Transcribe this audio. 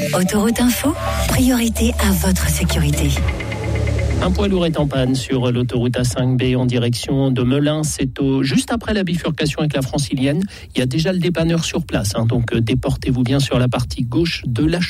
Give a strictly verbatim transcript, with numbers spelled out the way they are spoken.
Autoroute Info, priorité à votre sécurité. Un poids lourd est en panne sur l'autoroute A cinq B en direction de Melun. C'est au, juste après la bifurcation avec la francilienne. Il y a déjà le dépanneur sur place, hein, donc déportez-vous bien sur la partie gauche de la